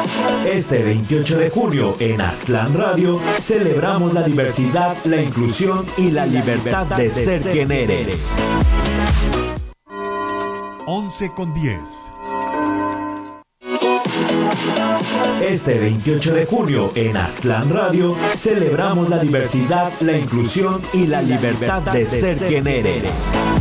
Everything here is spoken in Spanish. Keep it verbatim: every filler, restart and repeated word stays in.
Este veintiocho de junio en Aztlán Radio celebramos la diversidad, la inclusión y la libertad de ser quien eres. once con diez. Este veintiocho de junio en Aztlán Radio celebramos la diversidad, la inclusión y la libertad de ser quien eres.